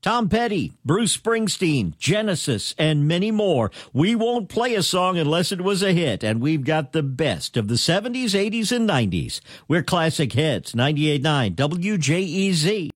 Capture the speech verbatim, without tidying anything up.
Tom Petty, Bruce Springsteen, Genesis, and many more. We won't play a song unless it was a hit, and we've got the best of the seventies, eighties, and nineties. We're Classic Hits, ninety-eight point nine W J E Z.